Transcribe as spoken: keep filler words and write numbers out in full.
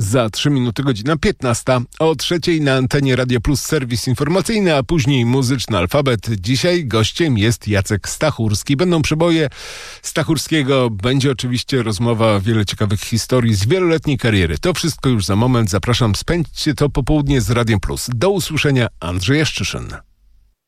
Za trzy minuty godzina piętnasta. O trzeciej na antenie Radio Plus serwis informacyjny, a później muzyczny alfabet. Dzisiaj gościem jest Jacek Stachurski. Będą przeboje Stachurskiego. Będzie oczywiście rozmowa, wiele ciekawych historii z wieloletniej kariery. To wszystko już za moment. Zapraszam, spędźcie to popołudnie z Radiem Plus. Do usłyszenia, Andrzej Jaszczyszyn.